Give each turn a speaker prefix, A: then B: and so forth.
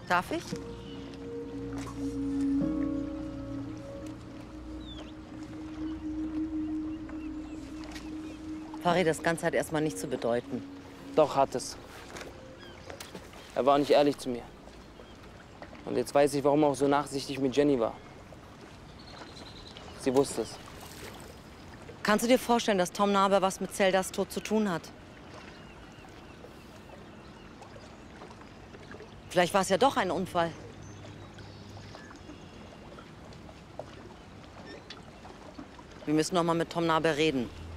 A: Darf ich? Farid, das Ganze hat erstmal nichts zu bedeuten.
B: Doch, hat es. Er war nicht ehrlich zu mir. Und jetzt weiß ich, warum er auch so nachsichtig mit Jenny war. Sie wusste es.
A: Kannst du dir vorstellen, dass Tom Naber was mit Zeldas Tod zu tun hat? Vielleicht war es ja doch ein Unfall. Wir müssen noch mal mit Tom Naber reden.